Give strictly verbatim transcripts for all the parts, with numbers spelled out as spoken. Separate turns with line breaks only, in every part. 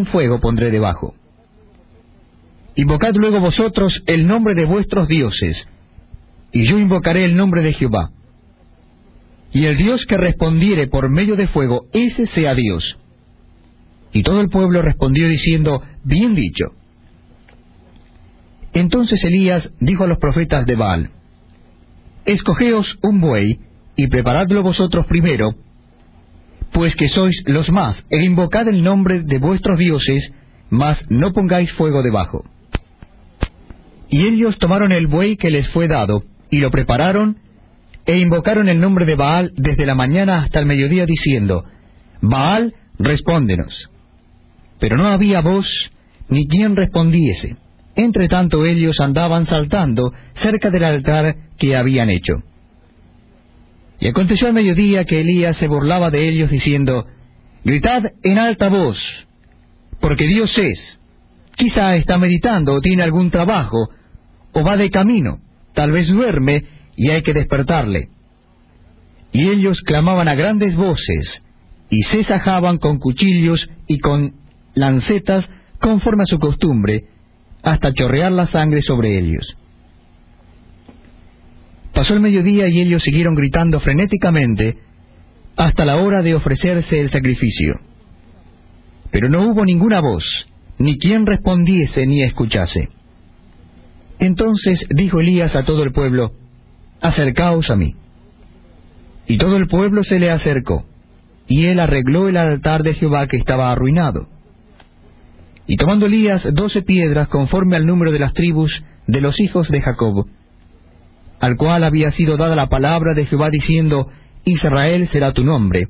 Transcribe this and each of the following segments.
ningún fuego pondré debajo. Invocad luego vosotros el nombre de vuestros dioses, y yo invocaré el nombre de Jehová. Y el Dios que respondiere por medio de fuego, ese sea Dios. Y todo el pueblo respondió diciendo, bien dicho. Entonces Elías dijo a los profetas de Baal, escogeos un buey, y preparadlo vosotros primero, pues que sois los más, e invocad el nombre de vuestros dioses, mas no pongáis fuego debajo. Y ellos tomaron el buey que les fue dado, y lo prepararon, e invocaron el nombre de Baal desde la mañana hasta el mediodía, diciendo, Baal, respóndenos. Pero no había voz, ni quien respondiese. Entre tanto ellos andaban saltando cerca del altar que habían hecho. Y aconteció al mediodía que Elías se burlaba de ellos, diciendo, gritad en alta voz, porque Dios es. Quizá está meditando, o tiene algún trabajo, o va de camino, tal vez duerme, y hay que despertarle. Y ellos clamaban a grandes voces, y se sajaban con cuchillos y con lancetas, conforme a su costumbre, hasta chorrear la sangre sobre ellos. Pasó el mediodía y ellos siguieron gritando frenéticamente hasta la hora de ofrecerse el sacrificio. Pero no hubo ninguna voz, ni quien respondiese ni escuchase. Entonces dijo Elías a todo el pueblo, acercaos a mí. Y todo el pueblo se le acercó, y él arregló el altar de Jehová que estaba arruinado. Y tomando Elías doce piedras conforme al número de las tribus de los hijos de Jacob, al cual había sido dada la palabra de Jehová diciendo, Israel será tu nombre,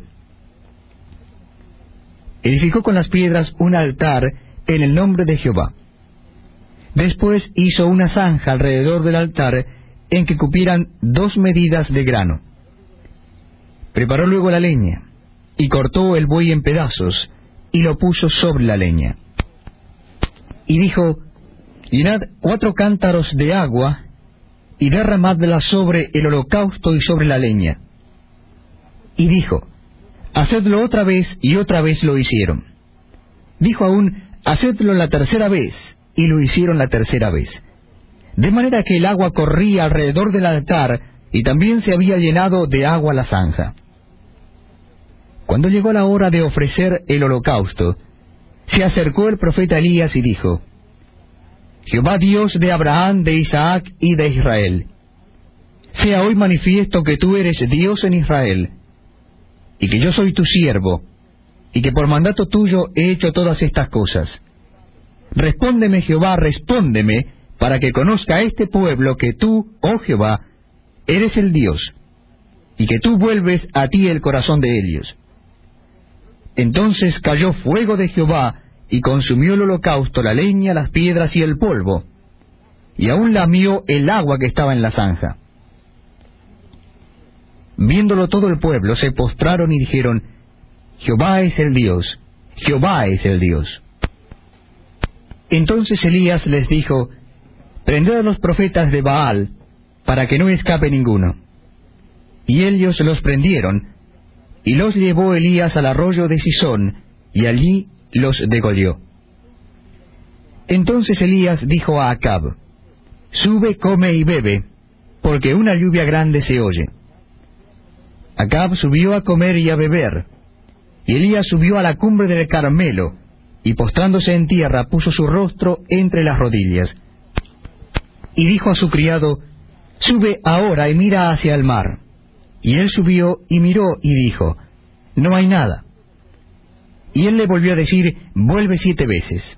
edificó con las piedras un altar en el nombre de Jehová. Después hizo una zanja alrededor del altar en que cupieran dos medidas de grano. Preparó luego la leña, y cortó el buey en pedazos, y lo puso sobre la leña. Y dijo, llenad cuatro cántaros de agua, y derramadla sobre el holocausto y sobre la leña. Y dijo, hacedlo otra vez, y otra vez lo hicieron. Dijo aún, hacedlo la tercera vez, y lo hicieron la tercera vez. De manera que el agua corría alrededor del altar, y también se había llenado de agua la zanja. Cuando llegó la hora de ofrecer el holocausto, se acercó el profeta Elías y dijo, Jehová Dios de Abraham, de Isaac y de Israel, sea hoy manifiesto que tú eres Dios en Israel, y que yo soy tu siervo, y que por mandato tuyo he hecho todas estas cosas. Respóndeme, Jehová, respóndeme, para que conozca este pueblo que tú, oh Jehová, eres el Dios, y que tú vuelves a ti el corazón de ellos. Entonces cayó fuego de Jehová, y consumió el holocausto, la leña, las piedras y el polvo, y aún lamió el agua que estaba en la zanja. Viéndolo todo el pueblo, se postraron y dijeron, Jehová es el Dios, Jehová es el Dios. Entonces Elías les dijo, prended a los profetas de Baal, para que no escape ninguno. Y ellos los prendieron, y los llevó Elías al arroyo de Sisón, y allí los degolló. Entonces Elías dijo a Acab, sube, come y bebe, porque una lluvia grande se oye. Acab subió a comer y a beber, y Elías subió a la cumbre del Carmelo, y postrándose en tierra puso su rostro entre las rodillas. Y dijo a su criado, sube ahora y mira hacia el mar. Y él subió y miró y dijo, no hay nada. Y él le volvió a decir, vuelve siete veces.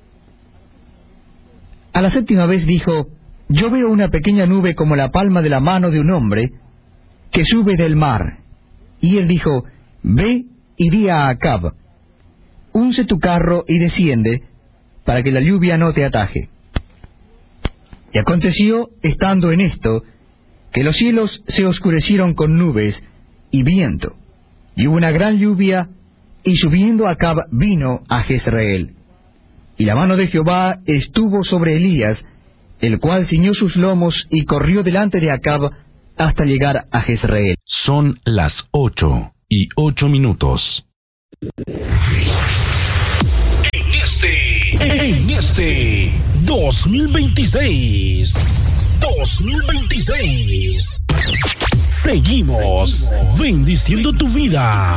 A la séptima vez dijo, yo veo una pequeña nube como la palma de la mano de un hombre, que sube del mar. Y él dijo, ve y di a Acab, unce tu carro y desciende, para que la lluvia no te ataje. Y aconteció, estando en esto, que los cielos se oscurecieron con nubes y viento, y hubo una gran lluvia, y subiendo Acab vino a Jezreel. Y la mano de Jehová estuvo sobre Elías, el cual ciñó sus lomos y corrió delante de Acab hasta llegar a Jezreel.
Son las ocho y ocho minutos.
En
En este dos mil veintiséis. dos mil veintiséis. Seguimos bendiciendo tu vida.